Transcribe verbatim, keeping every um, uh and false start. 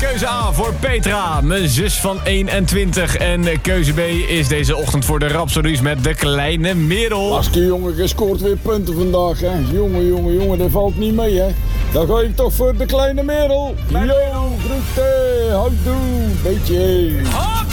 keuze A voor Petra, mijn zus van eenentwintig. En keuze B is deze ochtend voor de Rhapsodies met de kleine Merel. Laskie jongen, je scoort weer punten vandaag, hè. Jongen, jongen, jongen, dat valt niet mee, hè. Dan ga ik toch voor de kleine Merel. Yo, groeten, houdoe, beetje.